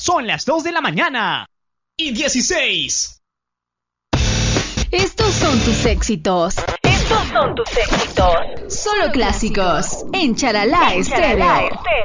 Son las 2 de la mañana y 16. Estos son tus éxitos. Estos son tus éxitos. Solo clásicos en Charalá Estéreo.